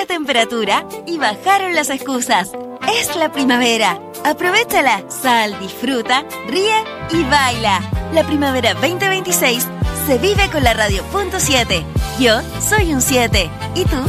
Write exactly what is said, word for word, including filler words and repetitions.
la temperatura y bajaron las excusas. Es la primavera. Aprovéchala, sal, disfruta, ríe y baila. La primavera veinte veintiséis se vive con la radio punto siete. Yo soy un siete. ¿Y tú?